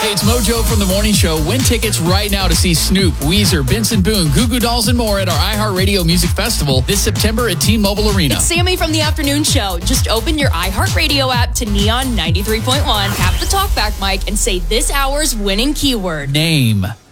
Hey, it's Mojo from The Morning Show. Win tickets right now to see Snoop, Weezer, Benson Boone, Goo Goo Dolls, and more at our iHeartRadio Music Festival this September at T-Mobile Arena. It's Sammy from The Afternoon Show. Just open your iHeartRadio app to Neon 93.1, tap the talkback mic, and say this hour's winning keyword. Name.